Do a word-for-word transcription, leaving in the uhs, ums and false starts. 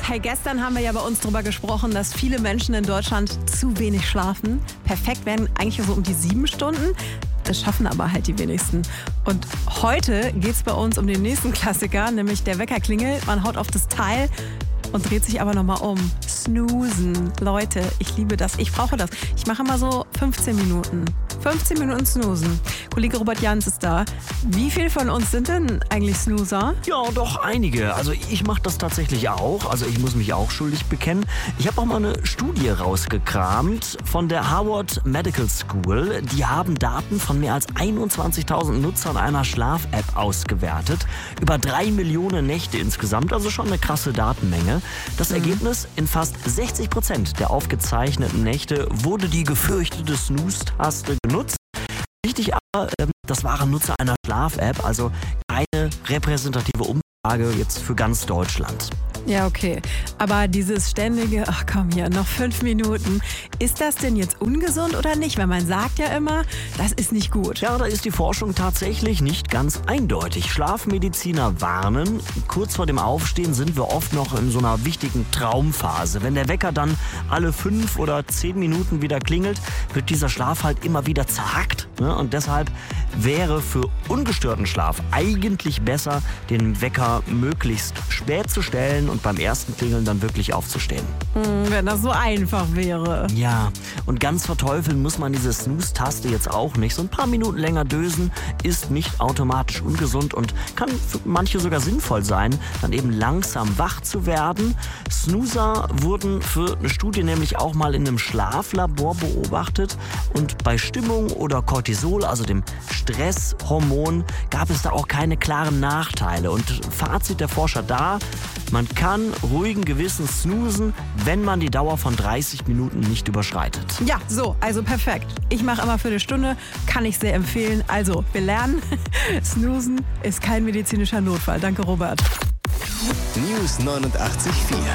Hey, gestern haben wir ja bei uns darüber gesprochen, dass viele Menschen in Deutschland zu wenig schlafen. Perfekt wären eigentlich so um die sieben Stunden. Das schaffen aber halt die wenigsten. Und heute geht es bei uns um den nächsten Klassiker, nämlich der Wecker klingelt. Man haut auf das Teil und dreht sich aber nochmal um. Snoozen. Leute, ich liebe das. Ich brauche das. Ich mache immer so fünfzehn Minuten. fünfzehn Minuten Snoozen. Kollege Robert Jans ist da. Wie viel von uns sind denn eigentlich Snoozer? Ja, doch einige. Also ich mache das tatsächlich auch. Also ich muss mich auch schuldig bekennen. Ich habe auch mal eine Studie rausgekramt von der Harvard Medical School. Die haben Daten von mehr als einundzwanzigtausend Nutzern einer Schlaf-App ausgewertet. Über drei Millionen Nächte insgesamt. Also schon eine krasse Datenmenge. Das mhm. Ergebnis: in fast sechzig Prozent der aufgezeichneten Nächte wurde die gefürchtete Snooze-Taste genutzt. Wichtig aber, das waren Nutzer einer Schlaf-App, also keine repräsentative Umfrage jetzt für ganz Deutschland. Ja, okay. Aber dieses ständige, ach komm hier, noch fünf Minuten, ist das denn jetzt ungesund oder nicht? Weil man sagt ja immer, das ist nicht gut. Ja, da ist die Forschung tatsächlich nicht ganz eindeutig. Schlafmediziner warnen, kurz vor dem Aufstehen sind wir oft noch in so einer wichtigen Traumphase. Wenn der Wecker dann alle fünf oder zehn Minuten wieder klingelt, wird dieser Schlaf halt immer wieder zerhackt. Ne? Und deshalb wäre für ungestörten Schlaf eigentlich besser, den Wecker möglichst spät zu stellen und beim ersten Klingeln dann wirklich aufzustehen. Hm, wenn das so einfach wäre. Ja, und ganz verteufeln muss man diese Snooze-Taste jetzt auch nicht. So ein paar Minuten länger dösen ist nicht automatisch ungesund und kann für manche sogar sinnvoll sein, dann eben langsam wach zu werden. Snoozer wurden für eine Studie nämlich auch mal in einem Schlaflabor beobachtet und bei Stimmung oder Cortisol, also dem Stresshormon, gab es da auch keine klaren Nachteile. Und Fazit der Forscher da: Man kann ruhigen Gewissens snoozen, wenn man die Dauer von dreißig Minuten nicht überschreitet. Ja, so, also perfekt. Ich mache immer für eine Stunde, kann ich sehr empfehlen. Also, wir lernen, Snoozen ist kein medizinischer Notfall. Danke, Robert. News neunundachtzig Komma vier